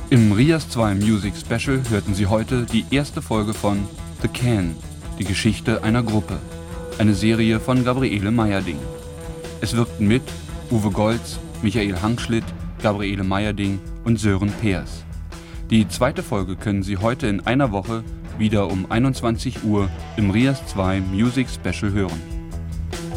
Im RIAS 2 Music Special hörten Sie heute die erste Folge von The Can, die Geschichte einer Gruppe, eine Serie von Gabriele Meyerding. Es wirkten mit Uwe Golz, Michael Hangschlidt, Gabriele Meyerding und Sören Peers. Die zweite Folge können Sie heute in einer Woche wieder um 21 Uhr im RIAS 2 Music Special hören.